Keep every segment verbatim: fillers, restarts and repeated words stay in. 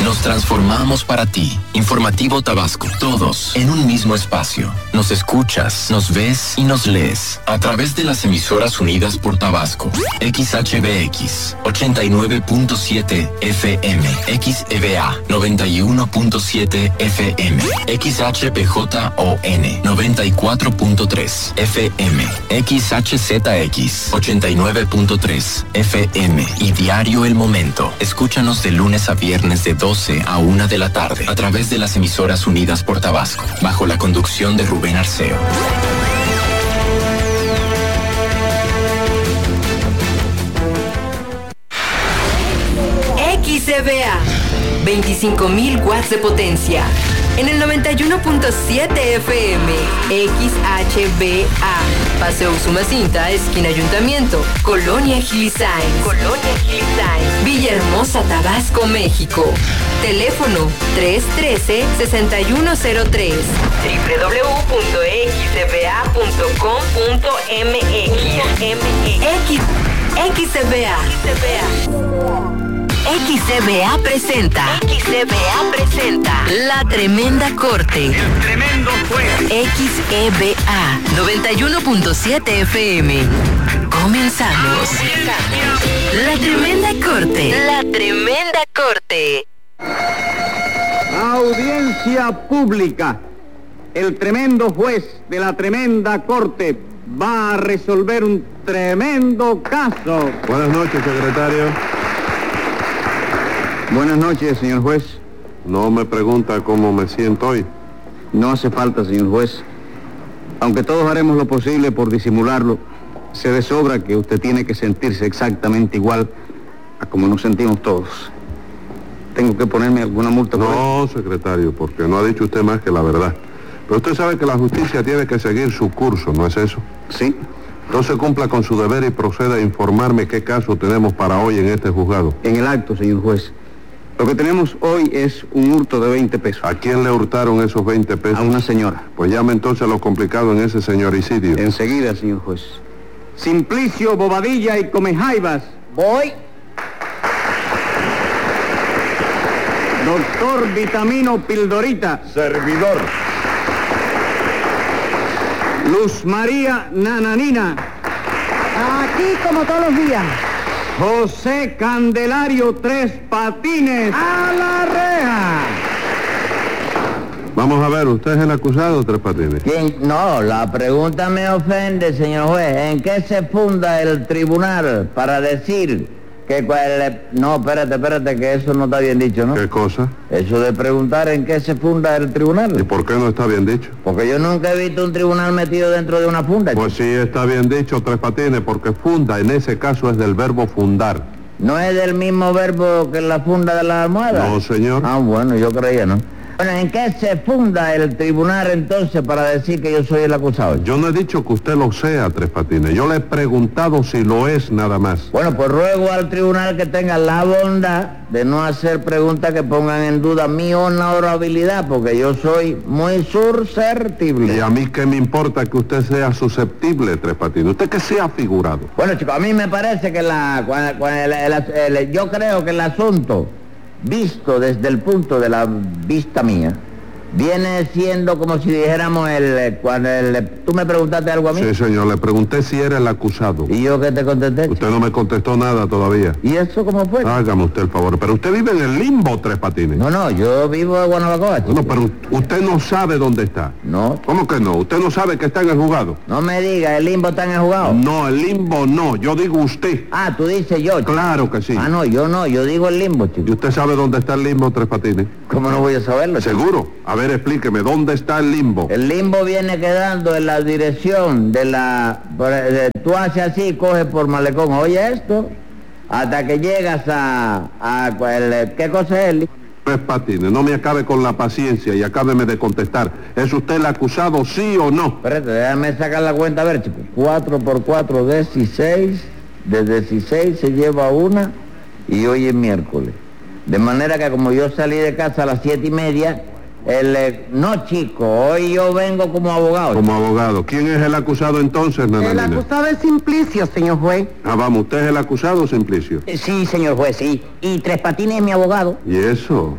Nos transformamos para ti. Informativo Tabasco. Todos en un mismo espacio. Nos escuchas, nos ves y nos lees a través de las emisoras unidas por Tabasco. X H B X ochenta y nueve punto siete F M, X E B A noventa y uno punto siete F M, X H P J O N noventa y cuatro punto tres F M, X H Z X ochenta y nueve punto tres F M y Diario El Momento. Escúchanos de lunes a viernes de doce a una de la tarde a través de las emisoras unidas por Tabasco, bajo la conducción de Rubén Arceo. X E B A, veinticinco mil watts de potencia. En el noventa y uno punto siete F M, X H B A, Paseo Usumacinta, esquina Ayuntamiento, Colonia Gilisain, Colonia Gilisain, Villahermosa, Tabasco, México. Teléfono tres uno tres, seis uno cero tres, doble u doble u doble u punto x e b a punto com punto m x. X, X E B A. X E B A presenta. X E B A presenta La Tremenda Corte. El tremendo juez. X E B A noventa y uno punto siete F M. Comenzamos. La Tremenda Corte. La Tremenda Corte. Audiencia pública. El tremendo juez de la tremenda corte va a resolver un tremendo caso. Buenas noches, secretario. Buenas noches, señor juez. No me pregunta cómo me siento hoy. No hace falta, señor juez. Aunque todos haremos lo posible por disimularlo, se de sobra que usted tiene que sentirse exactamente igual a como nos sentimos todos. ¿Tengo que ponerme alguna multa por No, eso? secretario, porque no ha dicho usted más que la verdad. Pero usted sabe que la justicia tiene que seguir su curso, ¿no es eso? Sí. Entonces cumpla con su deber y proceda a informarme qué caso tenemos para hoy en este juzgado. En el acto, señor juez. Lo que tenemos hoy es un hurto de veinte pesos. ¿A quién le hurtaron esos veinte pesos? A una señora. Pues llame entonces lo complicado en ese señoricidio. Enseguida, señor juez. Simplicio Bobadilla y Comejaivas. Voy. Doctor Vitamino Pildorita. Servidor. Luz María Nananina. Aquí como todos los días. José Candelario Tres Patines. ¡A la reja! Vamos a ver, ¿usted es el acusado, Tres Patines? ¿Quién? No, la pregunta me ofende, señor juez. ¿En qué se funda el tribunal para decir que cual... No, espérate, espérate, que eso no está bien dicho, ¿no? ¿Qué cosa? Eso de preguntar en qué se funda el tribunal. ¿Y por qué no está bien dicho? Porque yo nunca he visto un tribunal metido dentro de una funda. Pues sí está bien dicho, Tres Patines, porque funda en ese caso es del verbo fundar. ¿No es del mismo verbo que la funda de la almohada? No, señor. Ah, bueno, yo creía, ¿no? Bueno, ¿en qué se funda el tribunal entonces para decir que yo soy el acusado? Yo no he dicho que usted lo sea, Tres Patines. Yo le he preguntado si lo es nada más. Bueno, pues ruego al tribunal que tenga la bondad de no hacer preguntas que pongan en duda mi honorabilidad, porque yo soy muy susceptible. Y a mí qué me importa que usted sea susceptible, Tres Patines. Usted que sea figurado. Bueno, chicos, a mí me parece que la... cuando- cuando el- el- el- yo creo que el asunto, visto desde el punto de la vista mía, viene siendo como si dijéramos el... cuando el ¿tú me preguntaste algo a mí? Sí, señor, le pregunté si era el acusado. ¿Y yo qué te contesté? Usted no me contestó nada todavía. ¿Y eso cómo fue? Hágame usted el favor. Pero usted vive en el limbo, Tres Patines. No, no, yo vivo en Guanabacoa, chico. Bueno, pero usted no sabe dónde está. No, ¿Cómo que no? ¿Usted no sabe que está en el juzgado? no me diga, el limbo está en el jugado. No, el limbo no. Yo digo usted. Ah, tú dices yo, chico. Claro que sí. Ah, no, yo no, yo digo el limbo, ¿Y chico. usted sabe dónde está el limbo, Tres Patines? ¿Cómo no voy a saberlo, chico? ¿Seguro? A ver, explíqueme, ¿dónde está el limbo? El limbo viene quedando en la dirección de la... por- de- tú haces así, coges por malecón, oye esto, hasta que llegas a... a el- ¿qué cosa es el limbo? Tres Patines, no me acabe con la paciencia y acábeme de contestar. ¿Es usted el acusado, sí o no? Espérate, déjame sacar la cuenta, a ver, chico. cuatro por cuatro, dieciséis. De dieciséis se lleva una y hoy es miércoles. De manera que como yo salí de casa a las siete y media, el... eh, no, chico, hoy yo vengo como abogado. Como abogado. ¿Quién es el acusado entonces, El Nananina? acusado es Simplicio, señor juez. Ah, vamos, ¿usted es el acusado, Simplicio? Sí, señor juez, sí. Y Tres Patines es mi abogado. ¿Y eso?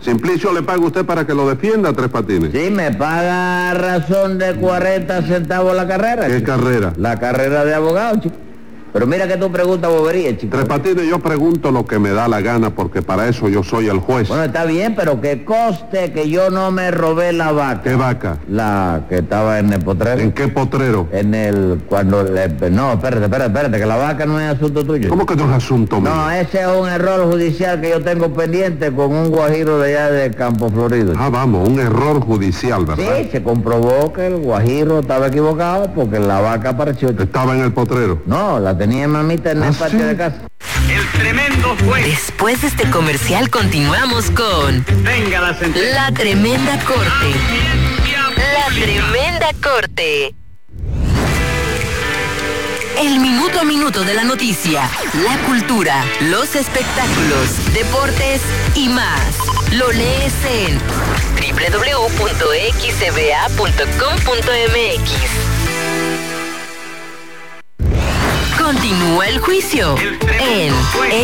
Simplicio le paga a usted para que lo defienda, Tres Patines. Sí, me paga a razón de cuarenta centavos la carrera. ¿Qué chico. carrera? La carrera de abogado, chico. Pero mira que tú preguntas bobería, chico. Tres Patines, yo pregunto lo que me da la gana porque para eso yo soy el juez. Bueno, está bien, pero que conste que yo no me robé la vaca. ¿Qué vaca? La que estaba en el potrero. ¿En qué potrero? En el... cuando... Le, no, espérate, espérate, espérate, que la vaca no es asunto tuyo. ¿Cómo que no es asunto mío? No, ese es un error judicial que yo tengo pendiente con un guajiro de allá de Campo Florido. Ah, vamos, un error judicial, ¿verdad? Sí, se comprobó que el guajiro estaba equivocado porque la vaca apareció. Estaba en el potrero. No, la tenía mamita en el ¿Ah, patio sí? de casa. El tremendo juez. Después de este comercial continuamos con Venga la sentencia. La Tremenda Corte. La Tremenda Corte. El minuto a minuto de la noticia, la cultura, los espectáculos, deportes y más. Lo lees en doble u doble u doble u punto x e b a punto com punto m x. Continúa el juicio en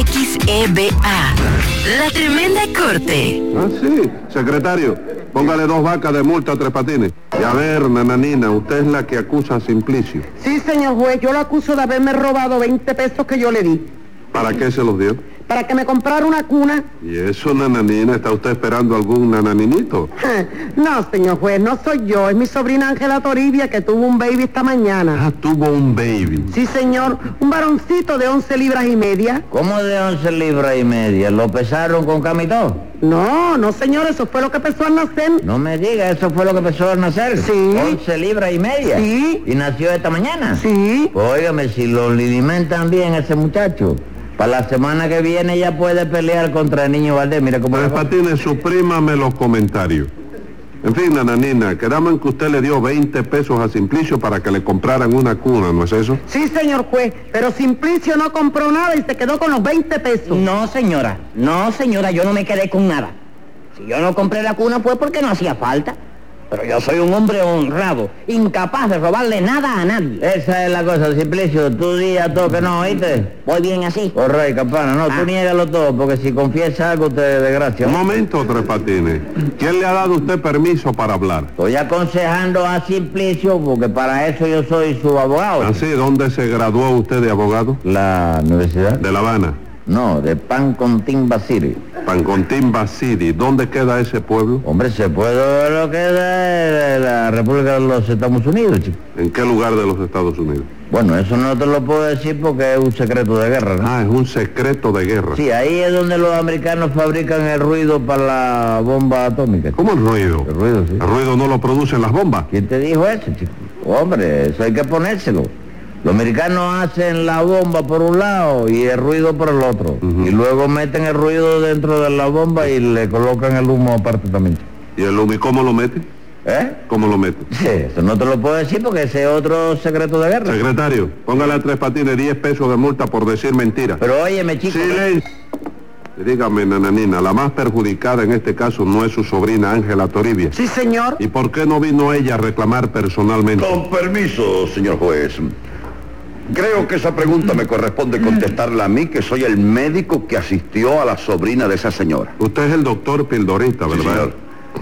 X E B A. La Tremenda Corte. Ah, sí. Secretario, póngale dos vacas de multa a Tres Patines. Y a ver, nananina, usted es la que acusa a Simplicio. Sí, señor juez, yo lo acuso de haberme robado veinte pesos que yo le di. ¿Para qué se los dio? Para que me comprara una cuna. ¿Y eso, nananina? ¿Está usted esperando algún nananinito? No, señor juez, no soy yo, es mi sobrina Ángela Toribia que tuvo un baby esta mañana. Ah, tuvo un baby. Sí, señor, un varoncito de once libras y media. ¿Cómo de once libras y media? ¿Lo pesaron con camitó? No, no, señor, eso fue lo que empezó a nacer. No me diga, eso fue lo que empezó a nacer. Sí. once libras y media. Sí. ¿Y nació esta mañana? Sí. Pues óigame, si lo alimentan bien ese muchacho, para la semana que viene ya puede pelear contra el niño Valdés. Mira cómo... Tres Patines, suprímame los comentarios. En fin, nananina, quedamos en que usted le dio veinte pesos a Simplicio para que le compraran una cuna, ¿no es eso? Sí, señor juez, pero Simplicio no compró nada y se quedó con los veinte pesos. No, señora, no, señora, yo no me quedé con nada. Si yo no compré la cuna fue porque no hacía falta. Pero yo soy un hombre honrado, incapaz de robarle nada a nadie. Esa es la cosa, Simplicio, tú di a todo que no, ¿oíste? Voy bien así. Oh, rey, campana, no, Ah. tú niégalo todo, porque si confiesa algo te desgracia. Un momento, Tres Patines. ¿Quién le ha dado a usted permiso para hablar? Estoy aconsejando a Simplicio, porque para eso yo soy su abogado. ¿Así? ¿Dónde se graduó usted de abogado? ¿La universidad? De La Habana. No, de Pancontimba City. Pancontimba City. ¿Dónde queda ese pueblo? Hombre, se puede ver lo que es de la República de los Estados Unidos, chico. ¿En qué lugar de los Estados Unidos? Bueno, eso no te lo puedo decir porque es un secreto de guerra, ¿no? Ah, es un secreto de guerra. Sí, ahí es donde los americanos fabrican el ruido para la bomba atómica. ¿Cómo el ruido? El ruido, sí. El ruido no lo producen las bombas. ¿Quién te dijo eso, chico? Hombre, eso hay que ponérselo. Los americanos hacen la bomba por un lado y el ruido por el otro. Ujú. Y luego meten el ruido dentro de la bomba y le colocan el humo aparte también. ¿Y el humo, y cómo lo mete? ¿Eh? ¿Cómo lo mete? Sí, eso no te lo puedo decir porque ese es otro secreto de guerra. Secretario, póngale a Tres Patines diez pesos de multa por decir mentira. Pero óyeme, chico. ¡Silencio! Dígame, nananina, la más perjudicada en este caso no es su sobrina Ángela Toribia. Sí, señor. ¿Y por qué no vino ella a reclamar personalmente? Con permiso, señor juez. Creo que esa pregunta me corresponde contestarla a mí, que soy el médico que asistió a la sobrina de esa señora. Usted es el doctor Pildorita, Sí, ¿verdad? señor.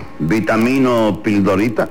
Vitamino Pildorita,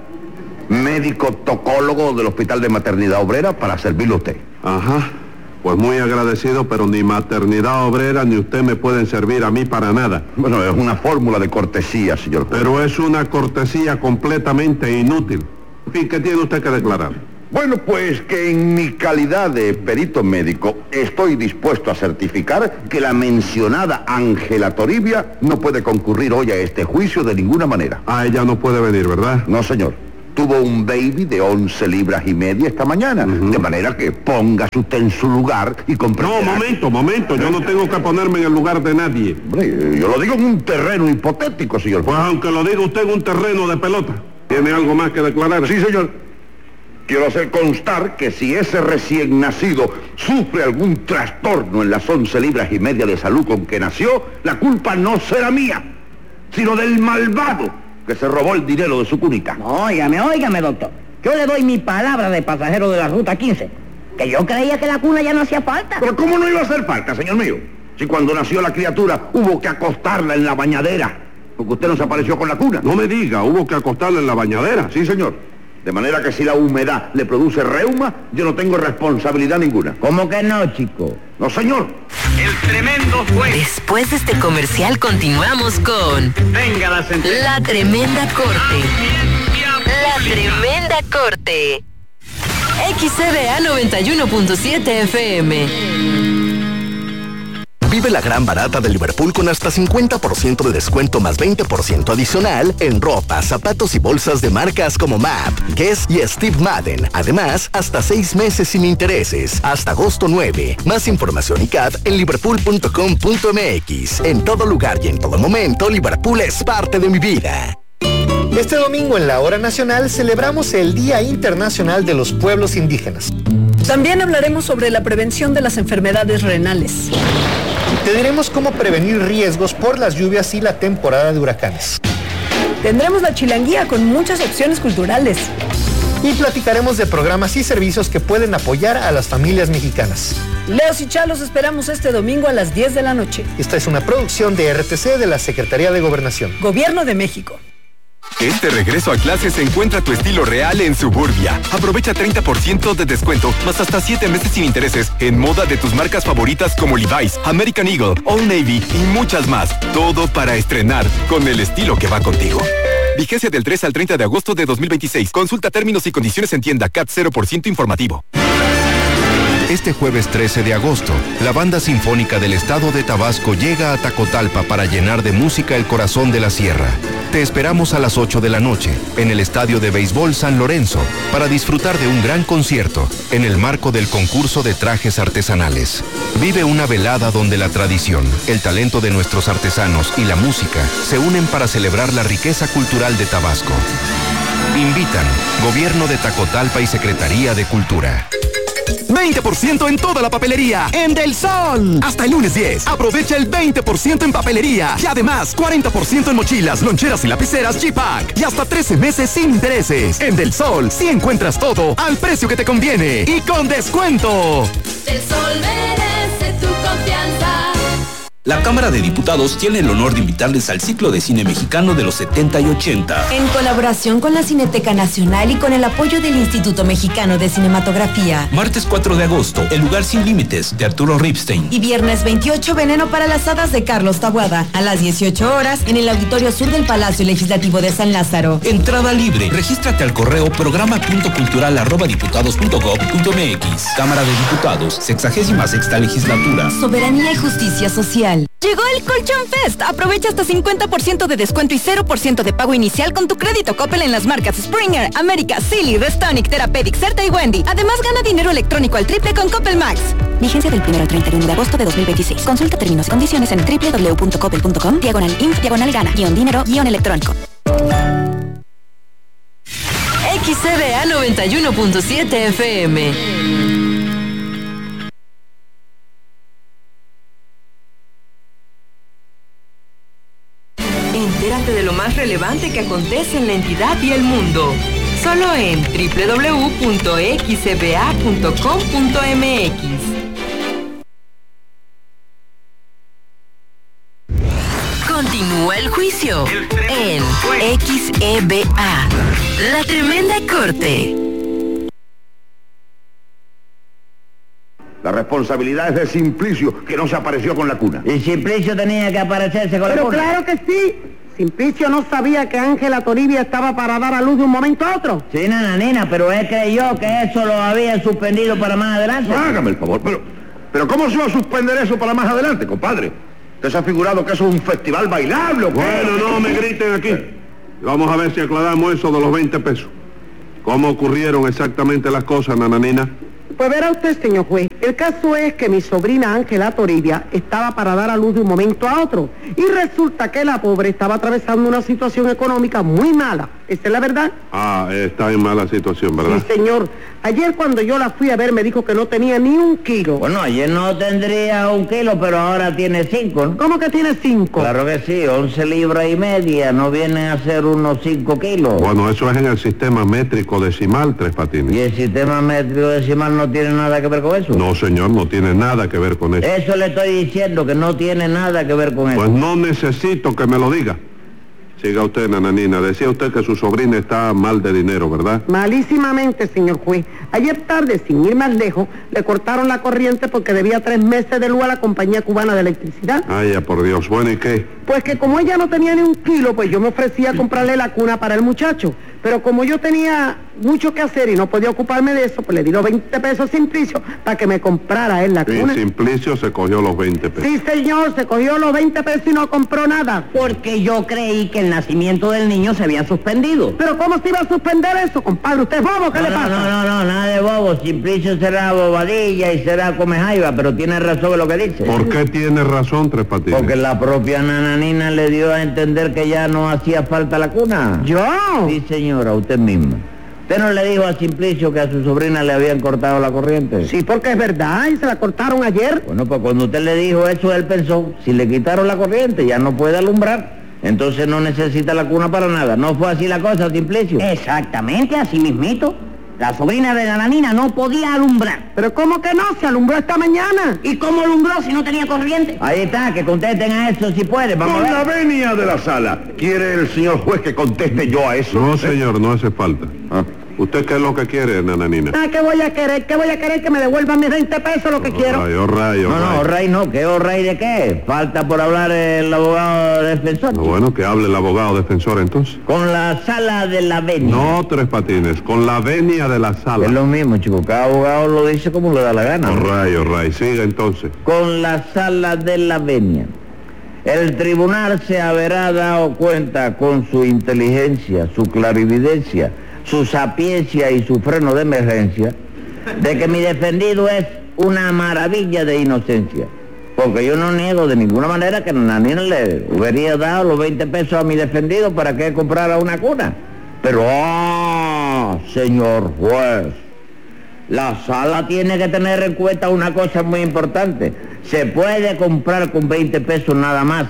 médico tocólogo del Hospital de Maternidad Obrera, para servirle a usted. Ajá. Pues muy agradecido, pero ni maternidad obrera ni usted me pueden servir a mí para nada. Bueno, es una fórmula de cortesía, señor juez. Pero es una cortesía completamente inútil. En fin, ¿qué tiene usted que declarar? Bueno, pues que en mi calidad de perito médico estoy dispuesto a certificar que la mencionada Ángela Toribia no puede concurrir hoy a este juicio de ninguna manera. Ah, ella no puede venir, ¿verdad? No, señor. Tuvo un baby de once libras y media esta mañana, Ujú. de manera que póngase usted en su lugar y No, comprenderá. momento, momento. Yo no tengo que ponerme en el lugar de nadie. Hombre, yo lo digo en un terreno hipotético, señor Pues juez. aunque lo diga usted en un terreno de pelota. ¿Tiene algo más que declarar? Sí, señor. Quiero hacer constar que si ese recién nacido sufre algún trastorno en las once libras y media de salud con que nació, la culpa no será mía, sino del malvado que se robó el dinero de su cunita. No, óigame, óigame, doctor. Yo le doy mi palabra de pasajero de la Ruta quince, que yo creía que la cuna ya no hacía falta. Pero ¿cómo no iba a hacer falta, señor mío? Si cuando nació la criatura hubo que acostarla en la bañadera, porque usted no se apareció con la cuna. No me diga, hubo que acostarla en la bañadera. Sí, señor. De manera que si la humedad le produce reuma, yo no tengo responsabilidad ninguna. ¿Cómo que no, chico? No, señor. El tremendo juez. Después de este comercial continuamos con Venga la sentencia. La Tremenda Corte. La Tremenda Corte. X C B A noventa y uno punto siete F M. Vive la gran barata de Liverpool con hasta cincuenta por ciento de descuento más veinte por ciento adicional en ropa, zapatos y bolsas de marcas como M A P, Guess y Steve Madden. Además, hasta seis meses sin intereses, hasta agosto nueve. Más información y C A D en liverpool punto com punto m x. En todo lugar y en todo momento, Liverpool es parte de mi vida. Este domingo en la Hora Nacional celebramos el Día Internacional de los Pueblos Indígenas. También hablaremos sobre la prevención de las enfermedades renales. Te diremos cómo prevenir riesgos por las lluvias y la temporada de huracanes. Tendremos la chilanguía con muchas opciones culturales. Y platicaremos de programas y servicios que pueden apoyar a las familias mexicanas. Leos y Chalos esperamos este domingo a las diez de la noche. Esta es una producción de R T C de la Secretaría de Gobernación. Gobierno de México. Este regreso a clases encuentra tu estilo real en Suburbia. Aprovecha treinta por ciento de descuento, más hasta siete meses sin intereses, en moda de tus marcas favoritas como Levi's, American Eagle, Old Navy y muchas más. Todo para estrenar con el estilo que va contigo. Vigencia del tres al treinta de agosto de dos mil veintiséis. Consulta términos y condiciones en tienda. C A T cero por ciento informativo. Este jueves trece de agosto, la Banda Sinfónica del Estado de Tabasco llega a Tacotalpa para llenar de música el corazón de la sierra. Te esperamos a las ocho de la noche, en el Estadio de Béisbol San Lorenzo, para disfrutar de un gran concierto, en el marco del concurso de trajes artesanales. Vive una velada donde la tradición, el talento de nuestros artesanos y la música se unen para celebrar la riqueza cultural de Tabasco. Invitan Gobierno de Tacotalpa y Secretaría de Cultura. veinte por ciento en toda la papelería en Del Sol. Hasta el lunes diez. Aprovecha el veinte por ciento en papelería. Y además, cuarenta por ciento en mochilas, loncheras y lapiceras G-Pack. Y hasta trece meses sin intereses. En Del Sol, sí encuentras todo al precio que te conviene. Y con descuento. Del Sol merece tu confianza. La Cámara de Diputados tiene el honor de invitarles al ciclo de cine mexicano de los setenta y ochenta. En colaboración con la Cineteca Nacional y con el apoyo del Instituto Mexicano de Cinematografía. Martes cuatro de agosto, El lugar sin límites, de Arturo Ripstein. Y viernes veintiocho, Veneno para las hadas, de Carlos Taboada. A las dieciocho horas, en el Auditorio Sur del Palacio Legislativo de San Lázaro. Entrada libre. Regístrate al correo programa punto cultural arroba diputados punto gob punto m x. Cámara de Diputados, sexagésima sexta legislatura. Soberanía y justicia social. Llegó el Colchón Fest. Aprovecha hasta cincuenta por ciento de descuento y cero por ciento de pago inicial con tu crédito Coppel en las marcas Springer, América, Silly, Restonic, Therapeutic, Certa y Wendy. Además, gana dinero electrónico al triple con Coppel Max. Vigencia del primero al treinta y uno de agosto de dos mil veintiséis. Consulta términos y condiciones en doble u doble u doble u punto coppel punto com, diagonal inf, diagonal gana, guión dinero, guión electrónico. X C B A noventa y uno punto siete F M. Entérate de lo más relevante que acontece en la entidad y el mundo. Solo en doble u doble u doble u punto x c b a punto com punto m x. Continúa el juicio en X E B A. La Tremenda Corte. La responsabilidad es de Simplicio, que no se apareció con la cuna. ¿Y Simplicio tenía que aparecerse con Pero la cuna? claro que sí. Simplicio no sabía que Ángela Toribia estaba para dar a luz de un momento a otro. Sí, nananina, pero él creyó que eso lo había suspendido para más adelante. Hágame el favor, pero, pero ¿cómo se va a suspender eso para más adelante, compadre? ¿Usted se ha figurado que eso es un festival bailable o qué? Bueno, no me griten aquí. Vamos a ver si aclaramos eso de los veinte pesos. ¿Cómo ocurrieron exactamente las cosas, nananina? Pues verá usted, señor juez, el caso es que mi sobrina Ángela Toribia estaba para dar a luz de un momento a otro y resulta que la pobre estaba atravesando una situación económica muy mala. ¿Esa es la verdad? Ah, está en mala situación, ¿verdad? Sí, señor. Ayer cuando yo la fui a ver me dijo que no tenía ni un kilo. Bueno, ayer no tendría un kilo, pero ahora tiene cinco, ¿no? ¿Cómo que tiene cinco? Claro que sí, once libras y media, no vienen a ser unos cinco kilos. Bueno, eso es en el sistema métrico decimal, Tres Patines. ¿Y el sistema métrico decimal no tiene nada que ver con eso? No, señor, no tiene nada que ver con eso. Eso le estoy diciendo, que no tiene nada que ver con eso. Pues no necesito que me lo diga. Siga usted, nananina. Decía usted que su sobrina está mal de dinero, ¿verdad? Malísimamente, señor juez. Ayer tarde, sin ir más lejos, le cortaron la corriente porque debía tres meses de luz a la compañía cubana de electricidad. Ay, ya por Dios. Bueno, ¿y qué? Pues que como ella no tenía ni un kilo, pues yo me ofrecía a comprarle la cuna para el muchacho. Pero como yo tenía mucho que hacer y no podía ocuparme de eso, pues le di los veinte pesos a Simplicio para que me comprara él la Sí, cuna. Simplicio se cogió los veinte pesos. Sí, señor, se cogió los veinte pesos y no compró nada. Porque yo creí que el nacimiento del niño se había suspendido. ¿Pero cómo se iba a suspender eso, compadre? ¿Usted es bobo? ¿Qué no, le no, pasa? No, no, no, nada de bobo. Simplicio será bobadilla y será come jaiba, pero tiene razón en lo que dice. ¿Por qué tiene razón, Tres Patines? Porque la propia nananina le dio a entender que ya no hacía falta la cuna. ¿Yo? Sí, señora, usted misma. ¿Usted no le dijo a Simplicio que a su sobrina le habían cortado la corriente? Sí, porque es verdad, y se la cortaron ayer. Bueno, pues cuando usted le dijo eso, él pensó, si le quitaron la corriente ya no puede alumbrar, entonces no necesita la cuna para nada. ¿No fue así la cosa, Simplicio? Exactamente, así mismito. La sobrina de la nanina no podía alumbrar. ¿Pero cómo que no? Se alumbró esta mañana. ¿Y cómo alumbró si no tenía corriente? Ahí está, que contesten a eso si puede. Vamos Con a la ver. venia de la sala. ¿Quiere el señor juez que conteste yo a eso? No, señor, no hace falta. ¿Usted qué es lo que quiere, nananina? Ah, ¿qué voy a querer? ¿Qué voy a querer? Que me devuelvan mis veinte pesos, lo que quiero. Ay, oh, ray, oh, No, no, ray. Orray no, ¿qué Orray de qué? Falta por hablar el abogado defensor. Ah, bueno, que hable el abogado defensor entonces. Con la sala de la venia. No, Tres Patines, con la venia de la sala. Es lo mismo, chico, cada abogado lo dice como le da la gana. Oh, ¿no? ray, oh, ray. Siga entonces. Con la sala de la venia. El tribunal se habrá dado cuenta con su inteligencia, su clarividencia, su sapiencia y su freno de emergencia de que mi defendido es una maravilla de inocencia. Porque yo no niego de ninguna manera que Nanina le hubiera dado los veinte pesos a mi defendido para que él comprara una cuna. Pero, ¡ah, señor juez! La sala tiene que tener en cuenta una cosa muy importante. Se puede comprar con veinte pesos nada más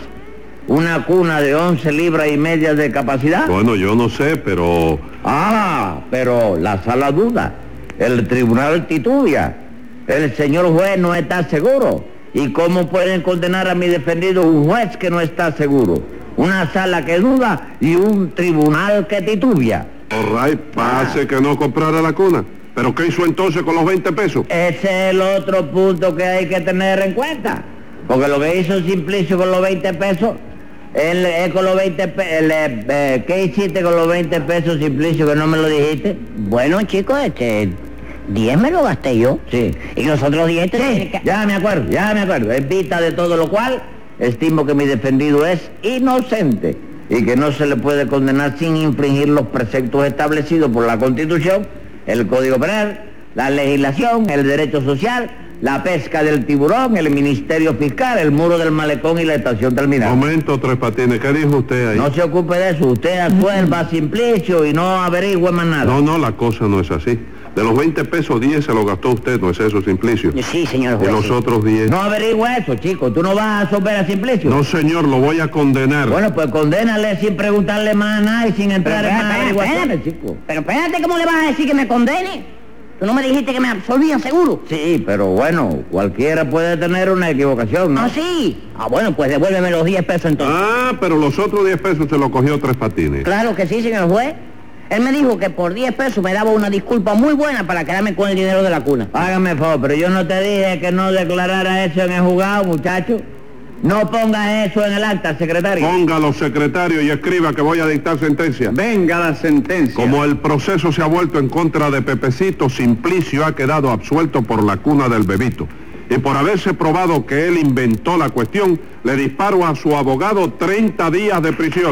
una cuna de once libras y media de capacidad. Bueno, yo no sé, pero... Ah, pero la sala duda. El tribunal titubia. El señor juez no está seguro. ¿Y cómo pueden condenar a mi defendido un juez que no está seguro? Una sala que duda y un tribunal que titubia. All right, pase Ah. que no comprara la cuna. ¿Pero qué hizo entonces con los veinte pesos? Ese es el otro punto que hay que tener en cuenta. Porque lo que hizo Simplicio con los veinte pesos, él, él con los veinte pesos, eh, ¿qué hiciste con los veinte pesos, Simplicio, que no me lo dijiste? Bueno, chicos, este... diez me lo gasté yo. Sí. Y los otros diez... Sí, ya me acuerdo, ya me acuerdo. En vista de todo lo cual, estimo que mi defendido es inocente y que no se le puede condenar sin infringir los preceptos establecidos por la Constitución, el Código Penal, la legislación, el derecho social, la pesca del tiburón, el Ministerio Fiscal, el muro del malecón y la estación terminal. Momento, Tres Patines, ¿qué dijo usted ahí? No se ocupe de eso, usted asuelva a Simplicio y no averigüe más nada. No, no, la cosa no es así. De los veinte pesos, diez se lo gastó usted, ¿no es eso, Simplicio? Sí, señor De juez. los sí. otros diez. No averigüe eso, chico, tú no vas a absorber a Simplicio. No, señor, lo voy a condenar. Bueno, pues condénale sin preguntarle más a nada y sin entrar Pero en más espérate, averiguaciones, espérate. chico. Pero espérate, ¿cómo le vas a decir que me condene? Tú no me dijiste que me absolvían seguro. Sí, pero bueno, cualquiera puede tener una equivocación, ¿no? Ah, sí. Ah, bueno, pues devuélveme los diez pesos entonces. Ah, pero los otros diez pesos se los cogió Tres Patines. Claro que sí, señor juez. Él me dijo que por diez pesos me daba una disculpa muy buena para quedarme con el dinero de la cuna. Hágame favor, pero yo no te dije que no declarara eso en el juzgado, muchacho. No pongas eso en el acta, secretario. Póngalo, secretario, y escriba que voy a dictar sentencia. Venga la sentencia. Como el proceso se ha vuelto en contra de Pepecito, Simplicio ha quedado absuelto por la cuna del bebito. Y por haberse probado que él inventó la cuestión, le disparo a su abogado treinta días de prisión.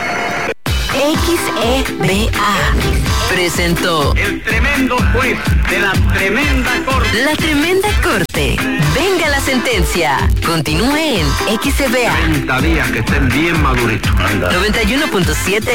X E B A presentó El tremendo juez de la tremenda corte. La Tremenda Corte. Venga la sentencia. Continúe en X E B A treinta días que estén bien maduritos. noventa y uno punto siete